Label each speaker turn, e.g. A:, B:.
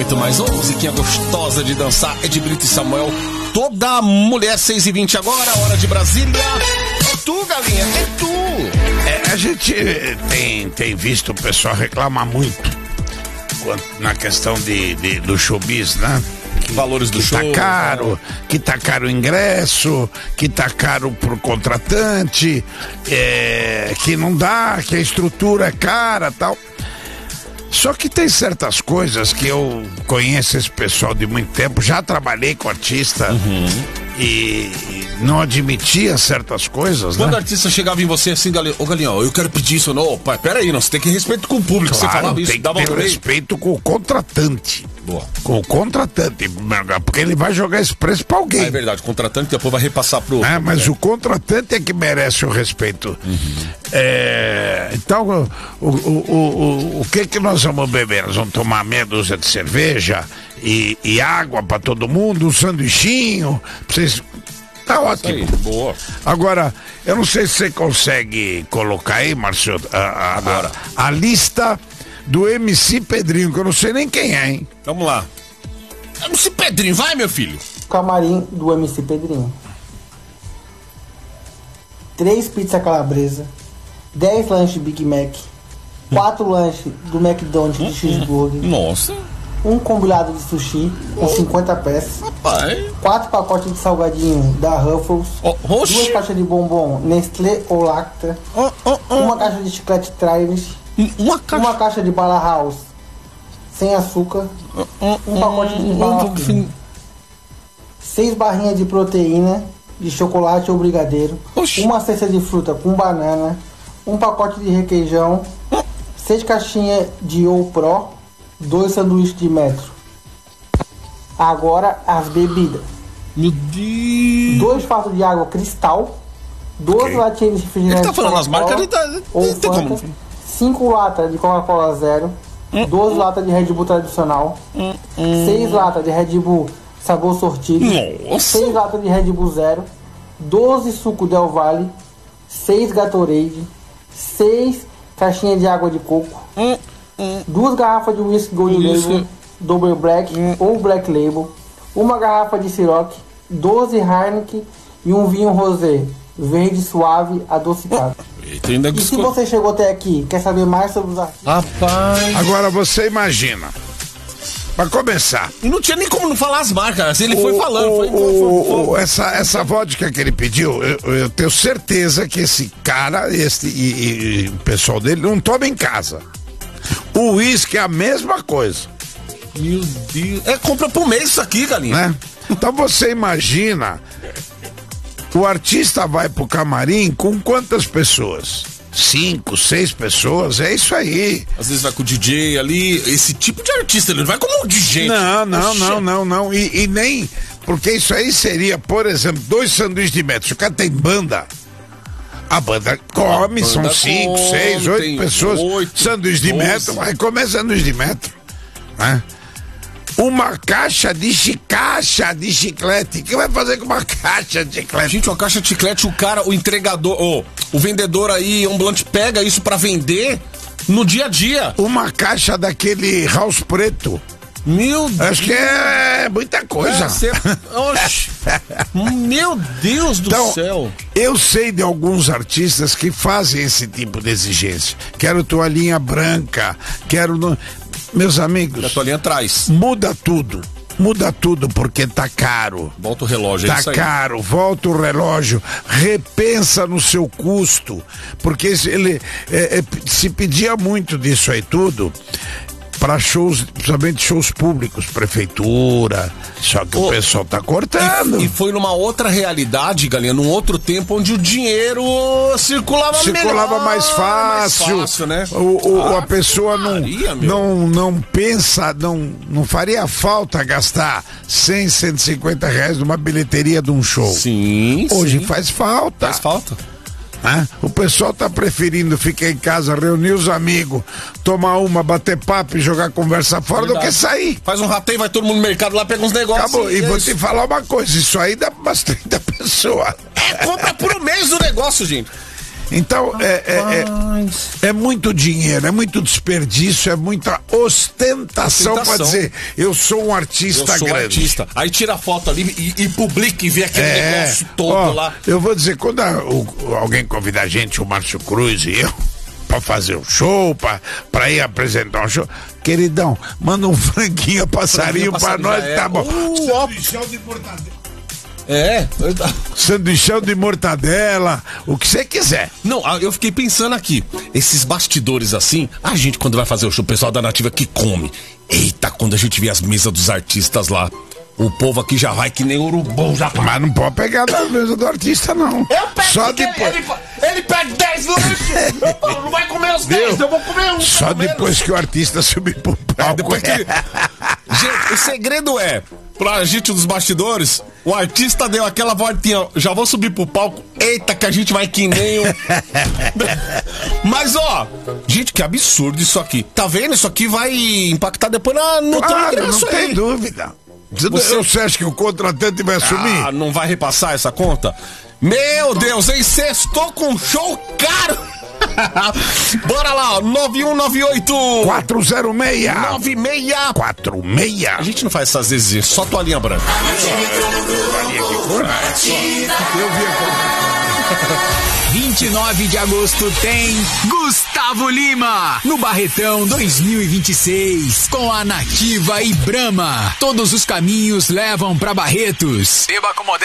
A: aguento mais. Ô, musiquinha gostosa de dançar. É de Brito e Samuel. Toda mulher, 6h20 agora, hora de Brasília. É tu, galinha, é tu.
B: A gente tem visto o pessoal reclamar muito na questão do showbiz, né?
A: Valores do show.
B: Que tá caro o ingresso, que tá caro pro contratante, que não dá, que a estrutura é cara e tal. Só que tem certas coisas que eu conheço esse pessoal de muito tempo, já trabalhei com artista e não admitia certas coisas,
A: Quando
B: né?
A: o artista chegava em você assim, ô Galinhão, eu quero pedir isso, não, pai, peraí, não, você tem que ter respeito com o público,
B: Claro,
A: você falava isso,
B: tem que
A: dava
B: ter respeito com o contratante.
A: Boa.
B: Com o contratante, porque ele vai jogar esse preço pra alguém.
A: É verdade, o contratante depois vai repassar pro...
B: Mas o contratante é que merece o respeito. Então, o que nós vamos beber? Nós vamos tomar meia dúzia de cerveja e água pra todo mundo, um sanduichinho, pra vocês... Tá ótimo.
A: Aí, boa.
B: Agora, eu não sei se você consegue colocar aí, Márcio, a lista do MC Pedrinho, que eu não sei nem quem é, hein?
A: Vamos lá. MC Pedrinho, vai, meu filho.
C: Camarim do MC Pedrinho. 3 pizza calabresa, 10 lanches Big Mac, 4 lanches do McDonald's de cheeseburger,
A: Nossa.
C: um combinado de sushi com 50 peças,
A: Pai.
C: 4 pacotes de salgadinho da Ruffles, 2 caixas de bombom Nestlé ou Lacta, uma caixa de chiclete Travis, uma caixa de bala House sem açúcar, um pacote de bala fina, 6 barrinhas de proteína de chocolate ou brigadeiro, uma cesta de fruta com banana, um pacote de requeijão, 6 caixinhas de Ou Pro, 2 sanduíches de metro. Agora as bebidas.
A: Meu Deus.
C: 2 fardos de água Cristal, 12 latinhas de refrigerante.
A: Ele tá falando as marcas, ele tá...
C: ou
A: Não tem
C: Fanta,
A: como.
C: 5 latas de Coca-Cola Zero, 12 latas de Red Bull tradicional, 6 latas de Red Bull sabor sortido,
A: Nossa.
C: 6 latas de Red Bull Zero, 12 suco Del Valle, 6 Gatorade, 6 caixinhas de água de coco, 2 garrafas de whisky Gold Label, Double Black ou Black Label, uma garrafa de Ciroc, 12 Heineken e um vinho rosé, verde suave, adocicado. E se você chegou até aqui, quer saber mais sobre os artistas?
A: Rapaz.
B: Agora você imagina, pra começar,
A: E não tinha nem como não falar as marcas, ele foi falando.
B: essa vodka que ele pediu, eu tenho certeza que esse cara e o pessoal dele não toma em casa. O uísque é a mesma coisa.
A: Meu Deus. Compra por mês isso aqui, Galinha.
B: Né? Então você imagina, o artista vai pro camarim com quantas pessoas? 5, 6 pessoas, é isso aí.
A: Às vezes vai com o DJ ali, esse tipo de artista, ele não vai como um DJ.
B: Não. E nem, porque isso aí seria, por exemplo, 2 sanduíches de metro. Se o cara tem banda, a banda come, são 5, 6, 8 pessoas. Sanduíche de metro, vai comer sanduíche de metro. Né? Uma caixa de chiclete. O que vai fazer com uma caixa de chiclete?
A: Gente, uma caixa de chiclete, o entregador, o vendedor aí, ambulante, pega isso pra vender no dia a dia.
B: Uma caixa daquele house preto.
A: Meu Deus.
B: Acho que é muita coisa.
A: Oxe. Meu Deus do céu.
B: Eu sei de alguns artistas que fazem esse tipo de exigência. Quero toalhinha branca, quero... Meus amigos...
A: A toalhinha atrás.
B: Muda tudo porque tá caro.
A: Volta o relógio, é isso aí.
B: Tá caro, volta o relógio, repensa no seu custo, porque ele se pedia muito disso aí tudo para shows, principalmente shows públicos, prefeitura, só que o pessoal tá cortando.
A: E foi numa outra realidade, Galinha, num outro tempo onde o dinheiro circulava
B: mais fácil,
A: mais fácil, né?
B: A pessoa não pensa, não faria falta gastar 100, 150 reais numa bilheteria de um show.
A: Sim,
B: hoje
A: sim.
B: faz falta.
A: Faz falta.
B: O pessoal tá preferindo ficar em casa, reunir os amigos, tomar uma, bater papo e jogar conversa fora do que sair.
A: Faz um rateio, vai todo mundo no mercado lá, pega uns negócios.
B: Acabou. E vou te falar uma coisa, isso aí dá umas 30 pessoas.
A: Compra por um mês o negócio, gente.
B: Então, é muito dinheiro, é muito desperdício, é muita ostentação pra dizer, eu sou um artista grande.
A: Artista. Aí tira a foto ali e publica e vê aquele negócio todo lá.
B: Eu vou dizer, quando alguém convida a gente, o Márcio Cruz e eu, pra fazer um show, pra ir apresentar um show, queridão, manda um franguinho passarinho pra nós, tá bom. Sanduichão de mortadela. Sanduichão de mortadela, o que você quiser.
A: Não, eu fiquei pensando aqui, esses bastidores assim, a gente quando vai fazer o show, o pessoal da Nativa que come. Eita, quando a gente vê as mesas dos artistas lá, o povo aqui já vai que nem urubu, já.
B: Mas não pode pegar da mesa do artista, não.
A: Eu pego. Só depois. Ele pega 10 lanches. Não vai comer os 10, eu vou comer um.
B: Só depois que o artista subir pro palco.
A: Depois que gente, o segredo é, pra gente dos bastidores, o artista deu aquela voltinha, já vou subir pro palco, eita que a gente vai que nem um... Mas gente, que absurdo isso aqui. Tá vendo? Isso aqui vai impactar depois no
B: ingresso. Não tem dúvida. Você acha que o contratante vai assumir?
A: Não vai repassar essa conta? Meu Deus, hein? Sextou com show caro! Bora lá, 9198
B: 406
A: 9646. A gente não faz essas vezes, só toalhinha branca.
B: Eu vi a
D: 29 de agosto tem Gustavo Lima no Barretão 2026 com a Nativa e Brahma. Todos os caminhos levam pra Barretos. Beba com